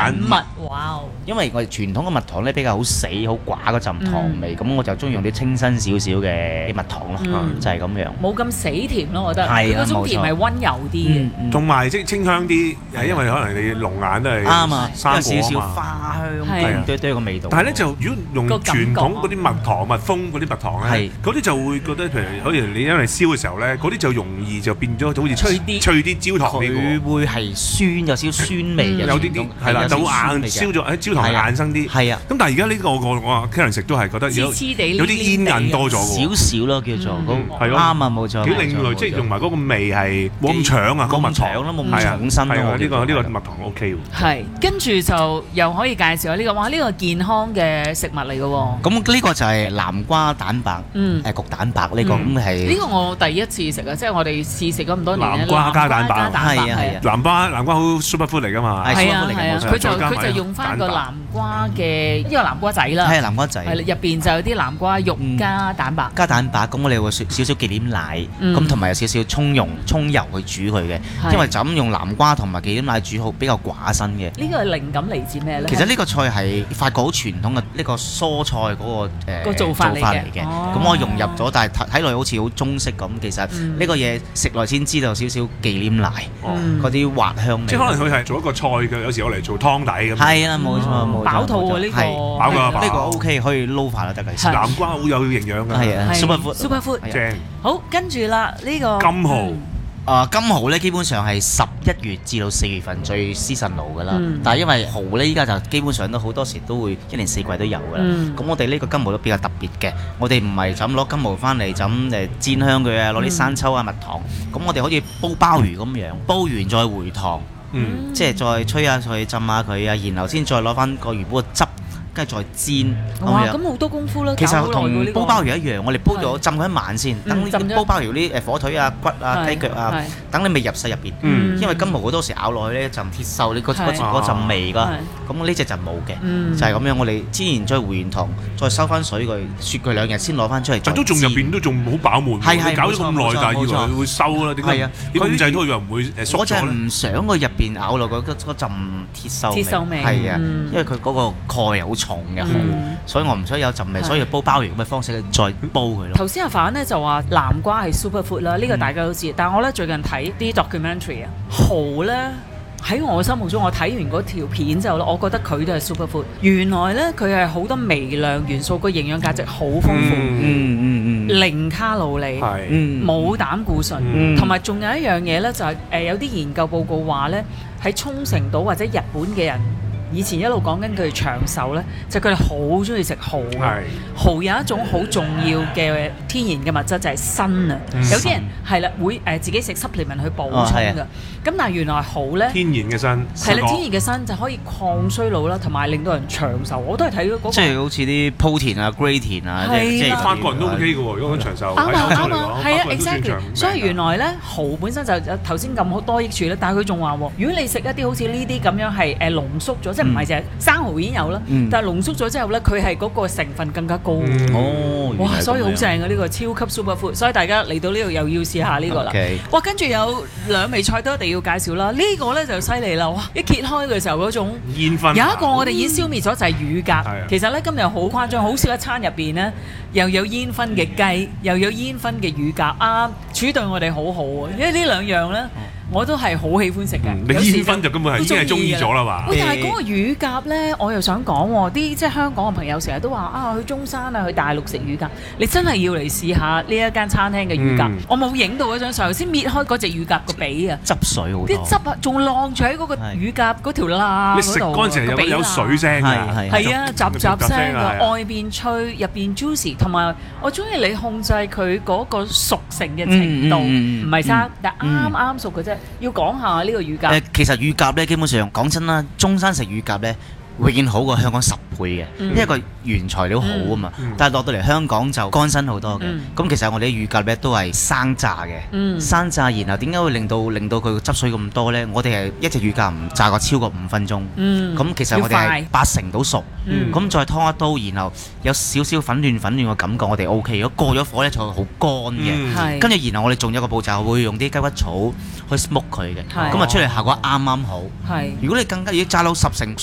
蛋蜜。 哇！ 因為我哋傳統嘅蜜糖咧比較好死好寡嗰陣糖味，咁我就中意用啲清新少少嘅蜜糖咯，就係咁樣。 冇咁死甜咯，我覺得。 係啊， 嗰種甜係溫柔啲嘅。 同埋即清香啲，因為可能你龍眼都係啱啊， 生果有少少啊嘛。 花香，堆堆個味道。 但係咧就如果用傳統嗰啲蜜糖、蜜蜂嗰啲蜜糖咧，嗰啲就會覺得譬如好似你因為燒嘅時候咧，嗰啲就容易就變咗好似脆啲焦糖啲佢會係酸，有少少酸味嘅， 有啲係啦，就硬燒咗，焦糖硬生啲。 係啊， 咁但係而家呢個我 Karen 食都係覺得有啲煙韌多咗喎， 少少咯叫做， 係咯， 啱啊冇錯。 幾另類，即係用埋嗰個味係冇咁搶啊，嗰蜜糖咯，冇咁重身咯。 呢個蜜糖 OK 喎。 係，跟住就又可以介紹下呢個，哇！呢個健康嘅食物嚟嘅喎。 咁呢個就係南瓜蛋白，焗蛋白呢個咁係。 呢個我第一次食啊，即係我哋試食咗咁多年南瓜加蛋白， 係啊。 南瓜好 super food 嚟㗎嘛。 係啊係啊，佢就用翻個南瓜嘅呢個南瓜仔啦。 係南瓜仔。 係入邊就有啲南瓜肉加蛋白。 加蛋白，咁我哋會少少忌廉奶，咁同埋有少少葱油去煮佢嘅，因為就咁用南瓜同埋忌廉奶煮好比較寡身嘅。 呢個靈感嚟自咩咧？ 其實呢個菜係法國好傳統嘅呢個蔬菜嗰個做法嚟嘅。 咁我融入咗，但係睇落好似好中式咁。其實呢個嘢食落先知道少少忌廉奶嗰啲滑香味。 即係可能佢係做一個菜嘅，有時我嚟做湯底咁。 係啊，冇錯。 飽肚喎呢個。 飽㗎， 呢個 OK 可以撈飯都得嘅。 南瓜好有營養㗎。 係啊 ，super food 正。 好，跟住啦呢個金蠔。 金蠔咧基本上係11月至到4月份最 seasonal 㗎啦，但係因為蠔咧依家就基本上都好多時都會1年4季都有㗎啦。咁我哋呢個金蠔都比較特別嘅，我哋唔係就咁攞金蠔翻嚟就咁煎香佢啊，攞啲生抽啊蜜糖，咁我哋好似煲鮑魚咁樣，煲完再回糖，即係再吹下佢浸下佢啊，然後先再攞翻個魚煲嘅汁。跟住再煎， 哇！咁好多功夫啦。 其實同煲鮑魚一樣，我哋煲咗浸佢一晚先，等煲鮑魚啲火腿啊、骨啊、雞腳啊，等你未入晒入邊。因為金蠔好多時咬落去咧，就鐵鏽，你嗰陣味㗎。咁呢隻就冇嘅，就係咁樣。我哋煎完再回完糖，再收翻水佢，雪佢2日先攞翻出嚟。 但都仲入邊都仲好飽滿。係搞咗咁耐，但係以為佢會收啦。點解？啲控制都以為唔會縮咗咧。 我就唔想佢入邊咬落嗰陣鐵鏽味。係啊，因為佢嗰個鈣好重嘅，所以我唔想有陣味，所以煲鮑魚咁嘅方式再煲佢咯。 頭先阿反咧就話南瓜係 super food 啦，呢個大家都知。但係我咧最近睇啲 documentary 啊，蠔咧喺我心目中，我睇完嗰條片之後咧，我覺得佢都係 super food。原來咧佢係好多微量元素，個營養價值好豐富，零卡路里，冇膽固醇，同埋仲有一樣嘢咧就係有啲研究報告話咧喺沖繩島或者日本嘅人。以前一路講緊佢哋長壽咧，就佢哋好中意食蠔嘅。蠔有一種好重要嘅天然嘅物質就係鋅啊。有啲人係啦會自己食 supplement 去補充㗎。咁但係原來蠔咧天然嘅鋅係啦，天然嘅鋅就可以抗衰老啦，同埋令到人長壽。我都係睇咗嗰個。 即係好似啲莆田啊、gray 田啊，即係法國人都 OK 嘅喎，如果講長壽。 啱啊，係啊 ，exactly。所以原來咧蠔本身就頭先咁好多益處咧，但係佢仲話喎，如果你食一啲好似呢啲咁樣係濃縮咗。即係唔係淨係生蠔已經有啦，但係濃縮咗之後咧，佢係嗰個成分更加高。哇！所以好正嘅呢個超級 super food，所以大家嚟到呢度又要試下呢個啦。哇！跟住有2味菜都一定要介紹啦。呢個咧就犀利啦！哇！一揭開嘅時候嗰種煙燻， 有一個我哋已經消滅咗就係乳鴿。其實咧今日好誇張，好少一餐入邊咧又有煙燻嘅雞，又有煙燻嘅乳鴿啊！處對我哋好好啊，因為呢兩樣咧。我都係好喜歡食嘅。 你煙燻就根本係已經係中意咗啦嘛。 喂，但係嗰個乳鴿咧，我又想講喎，啲即係香港嘅朋友成日都話啊，去中山啊，去大陸食乳鴿，你真係要嚟試下呢一間餐廳嘅乳鴿。我冇影到嗰張相，先搣開嗰隻乳鴿個髀啊， 汁水好多， 啲汁啊仲晾住喺嗰個乳鴿嗰條罅你食嗰陣時有水聲㗎， 係啊，雜雜聲㗎，外邊脆，入邊 juicy， 同埋我中意你控制佢嗰個熟成嘅程度，唔係生，但啱啱熟嘅啫。要講下呢個乳鴿。 其實乳鴿咧，基本上講真啦，中山食乳鴿咧，永遠好過香港10倍嘅，因為個原材料好啊嘛。但係落到嚟香港就乾身好多嘅。咁其實我哋啲乳鴿咧都係生炸嘅，生炸，然後點解會令到佢個汁水咁多咧？我哋係一隻乳鴿唔炸過超過5分鐘。咁其實我哋係80%到熟。咁再劏一刀，然後有少少粉嫩嘅感覺，我哋 OK。如果過咗火咧，就好乾嘅。跟住然後我哋仲有個步驟，會用啲雞骨草去 smoke 佢嘅。咁啊出嚟效果啱啱好。如果你更加要炸到10成。